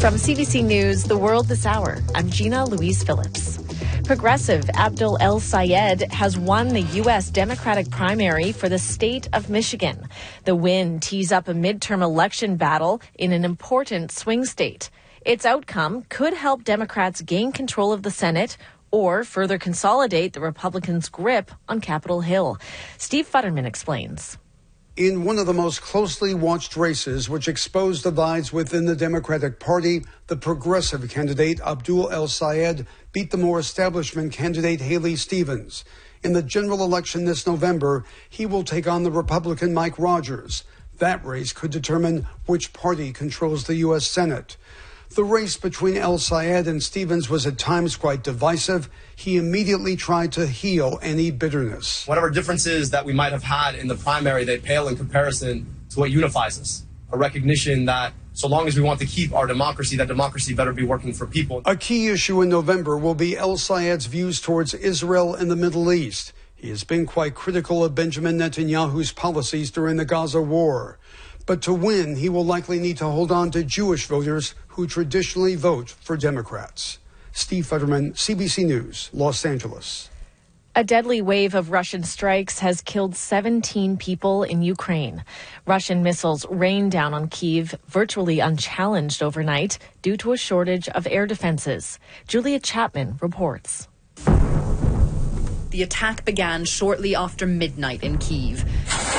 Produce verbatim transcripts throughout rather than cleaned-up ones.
From C B C News, The World This Hour, I'm Gina Louise Phillips. Progressive Abdul El-Sayed has won the U S Democratic primary for the state of Michigan. The win tees up a midterm election battle in an important swing state. Its outcome could help Democrats gain control of the Senate or further consolidate the Republicans' grip on Capitol Hill. Steve Futterman explains. In one of the most closely watched races, which exposed divides within the Democratic Party, the progressive candidate Abdul El-Sayed beat the more establishment candidate Haley Stevens. In the general election this November, he will take on the Republican Mike Rogers. That race could determine which party controls the U S Senate. The race between El-Sayed and Stevens was at times quite divisive. He immediately tried to heal any bitterness. Whatever differences that we might have had in the primary, they pale in comparison to what unifies us. A recognition that so long as we want to keep our democracy, that democracy better be working for people. A key issue in November will be El-Sayed's views towards Israel and the Middle East. He has been quite critical of Benjamin Netanyahu's policies during the Gaza war. But to win, he will likely need to hold on to Jewish voters who traditionally vote for Democrats. Steve Futterman, C B C News, Los Angeles. A deadly wave of Russian strikes has killed seventeen people in Ukraine. Russian missiles rained down on Kyiv virtually unchallenged overnight due to a shortage of air defenses. Julia Chapman reports. The attack began shortly after midnight in Kyiv.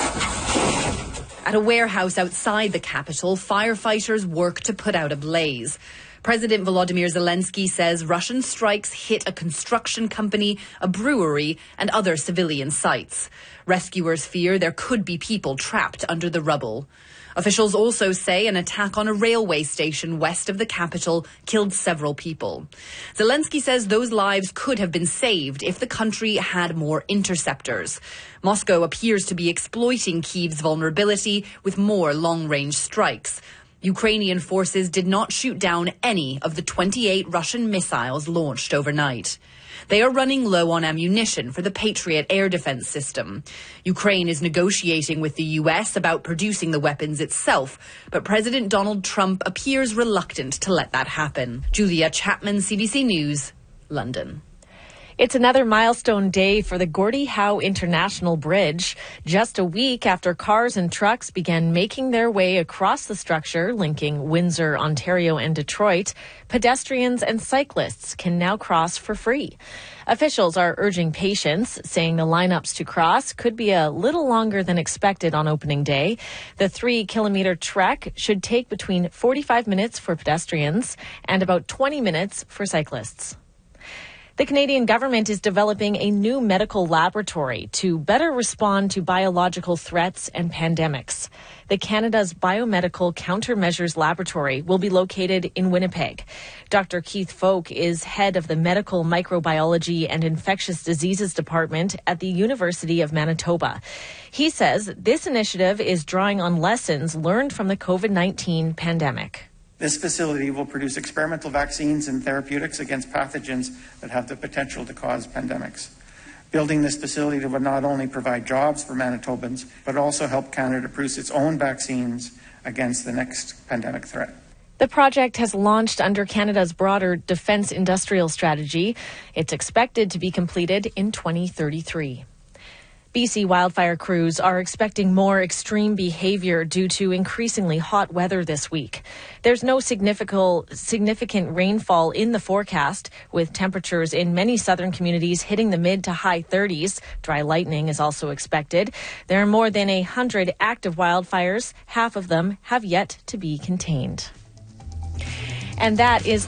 At a warehouse outside the capital, firefighters work to put out a blaze. President Volodymyr Zelensky says Russian strikes hit a construction company, a brewery, and other civilian sites. Rescuers fear there could be people trapped under the rubble. Officials also say an attack on a railway station west of the capital killed several people. Zelensky says those lives could have been saved if the country had more interceptors. Moscow appears to be exploiting Kyiv's vulnerability with more long-range strikes. Ukrainian forces did not shoot down any of the twenty-eight Russian missiles launched overnight. They are running low on ammunition for the Patriot air defense system. Ukraine is negotiating with the U S about producing the weapons itself, but President Donald Trump appears reluctant to let that happen. Julia Chapman, C B C News, London. It's another milestone day for the Gordie Howe International Bridge. Just a week after cars and trucks began making their way across the structure linking Windsor, Ontario and Detroit, pedestrians and cyclists can now cross for free. Officials are urging patience, saying the lineups to cross could be a little longer than expected on opening day. The three-kilometer trek should take between forty-five minutes for pedestrians and about twenty minutes for cyclists. The Canadian government is developing a new medical laboratory to better respond to biological threats and pandemics. The Canada's Biomedical Countermeasures Laboratory will be located in Winnipeg. Doctor Keith Folk is head of the Medical Microbiology and Infectious Diseases Department at the University of Manitoba. He says this initiative is drawing on lessons learned from the COVID nineteen pandemic. This facility will produce experimental vaccines and therapeutics against pathogens that have the potential to cause pandemics. Building this facility would not only provide jobs for Manitobans, but also help Canada produce its own vaccines against the next pandemic threat. The project has launched under Canada's broader defense industrial strategy. It's expected to be completed in twenty thirty-three. B C wildfire crews are expecting more extreme behavior due to increasingly hot weather this week. There's no significant, significant rainfall in the forecast, with temperatures in many southern communities hitting the mid to high thirties. Dry lightning is also expected. There are more than one hundred active wildfires. Half of them have yet to be contained. And that is